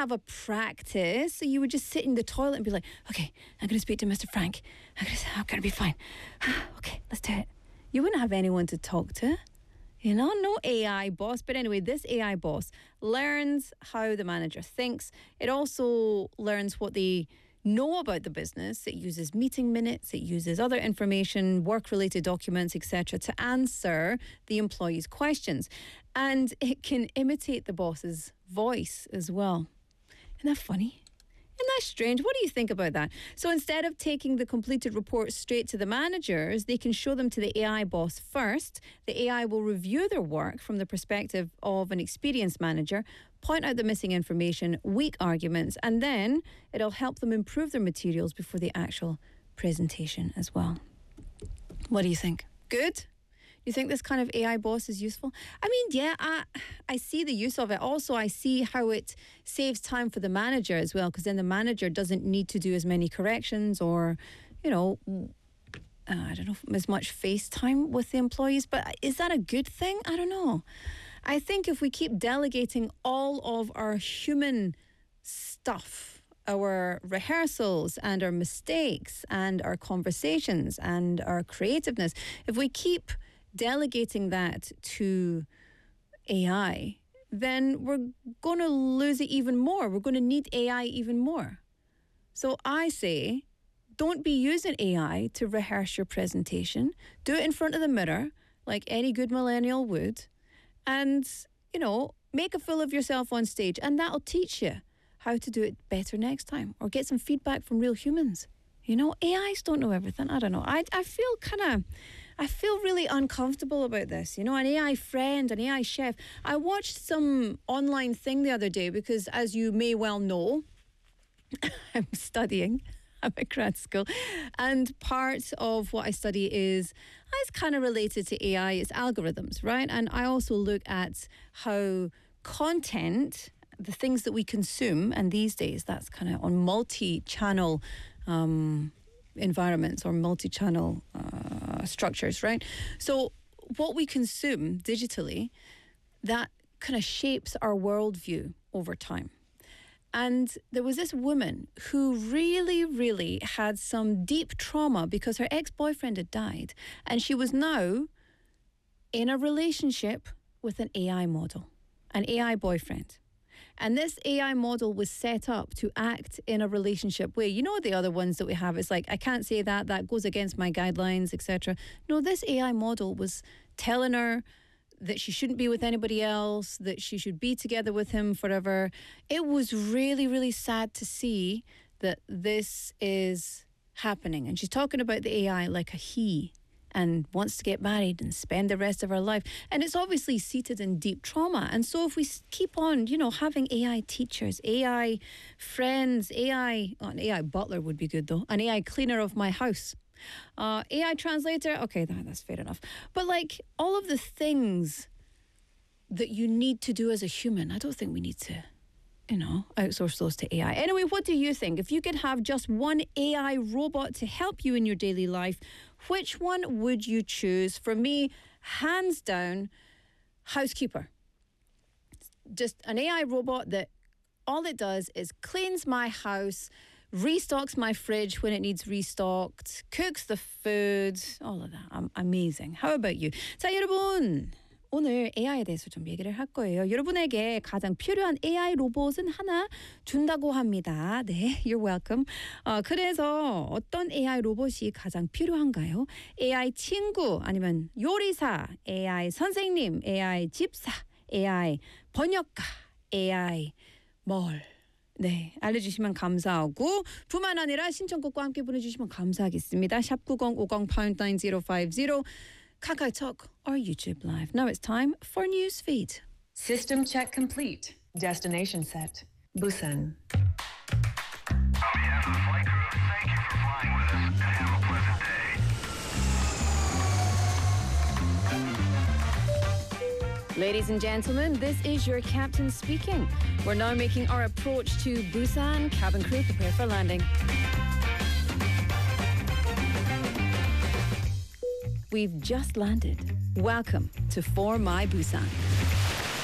have a practice. So you would just sit in the toilet and be like, okay, I'm going to speak to Mr. Frank. I'm going to be fine. Okay, let's do it. You wouldn't have anyone to talk to. No AI boss. But anyway, this AI boss learns how the manager thinks. It also learns what they know about the business. It uses meeting minutes, it uses other information, work-related documents, etc. to answer the employees' questions. And it can imitate the boss's voice as well. Isn't that funny? Isn't that strange? What do you think about that? So instead of taking the completed report straight to the managers, they can show them to the AI boss first. The AI will review their work from the perspective of an experienced manager, point out the missing information, weak arguments, and then it'll help them improve their materials before the actual presentation as well. What do you think? Good? You think this kind of AI boss is useful? I mean, yeah, I see the use of it. Also, I see how it saves time for the manager as well, because then the manager doesn't need to do as many corrections or, I don't know, as much face time with the employees. But is that a good thing? I don't know. I think if we keep delegating all of our human stuff, our rehearsals and our mistakes and our conversations and our creativeness, if we keep delegating that to AI, then we're going to lose it even more. We're going to need AI even more. So I say, don't be using AI to rehearse your presentation. Do it in front of the mirror, like any good millennial would, and, make a fool of yourself on stage, and that'll teach you how to do it better next time, or get some feedback from real humans. AIs don't know everything. I don't know. I feel really uncomfortable about this. An AI friend, an AI chef. I watched some online thing the other day because, as you may well know, I'm studying. I'm at grad school. And part of what I study is kind of related to AI. It's algorithms, right? And I also look at how content, the things that we consume, and these days that's kind of on multi-channel environments or multi-channel structures, right? So what we consume digitally, that kind of shapes our worldview over time. And there was this woman who really, really had some deep trauma because her ex-boyfriend had died. And she was now in a relationship with an AI model, an AI boyfriend. And this AI model was set up to act in a relationship way. The other ones that we have, it's like, I can't say that goes against my guidelines, etc. No, this AI model was telling her that she shouldn't be with anybody else, that she should be together with him forever. It was really, really sad to see that this is happening. And she's talking about the AI like a he, and wants to get married and spend the rest of her life. And it's obviously seated in deep trauma. And so if we keep on, having AI teachers, AI friends, an AI butler would be good though, an AI cleaner of my house, AI translator, okay, that's fair enough. But all of the things that you need to do as a human, I don't think we need to, outsource those to AI. Anyway, what do you think? If you could have just one AI robot to help you in your daily life, which one would you choose? For me, hands down, housekeeper. Just an AI robot that all it does is cleans my house, restocks my fridge when it needs restocked, cooks the food, all of that. Amazing. How about you? 자, 여러분. 오늘 AI에 대해서 좀 얘기를 할 거예요. 여러분에게 가장 필요한 AI 로봇은 하나 준다고 합니다. 네, you're welcome. 그래서 어떤 AI 로봇이 가장 필요한가요? AI 친구, 아니면 요리사, AI 선생님, AI 집사, AI 번역가, AI 뭘? 네, 알려주시면 감사하고 뿐만 아니라 신청곡과 함께 보내주시면 감사하겠습니다. 샵 9050 #9050 KakaoTalk or YouTube Live. Now it's time for Newsfeed. System check complete. Destination set. Busan. Flight crew, thank you for flying with us and have a pleasant day. Ladies and gentlemen, this is your captain speaking. We're now making our approach to Busan. Cabin crew, prepare for landing. We've just landed. Welcome to For My Busan.